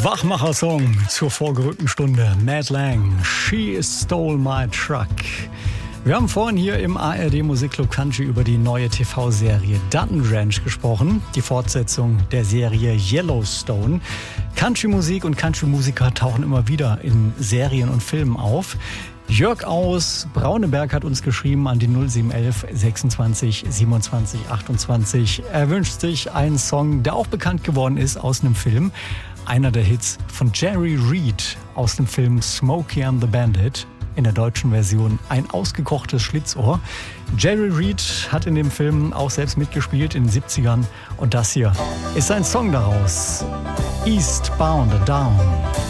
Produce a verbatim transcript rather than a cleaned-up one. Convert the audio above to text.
Wachmacher-Song zur vorgerückten Stunde. Mad Lang, She Stole My Truck. Wir haben vorhin hier im A R D Musikclub Country über die neue T V-Serie Dutton Ranch gesprochen. Die Fortsetzung der Serie Yellowstone. Country-Musik und Country-Musiker tauchen immer wieder in Serien und Filmen auf. Jörg aus Brauneberg hat uns geschrieben an die null sieben elf sechsundzwanzig siebenundzwanzig achtundzwanzig. Er wünscht sich einen Song, der auch bekannt geworden ist aus einem Film. Einer der Hits von Jerry Reed aus dem Film Smokey and the Bandit. In der deutschen Version ein ausgekochtes Schlitzohr. Jerry Reed hat in dem Film auch selbst mitgespielt in den siebzigern. Und das hier ist ein Song daraus. Eastbound and Down.